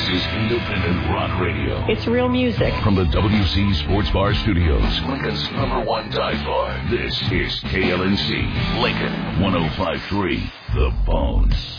This is independent rock radio. It's real music. From the WC Sports Bar Studios, Lincoln's #1 dive bar. This is KLNC, Lincoln 105.3, The Bones.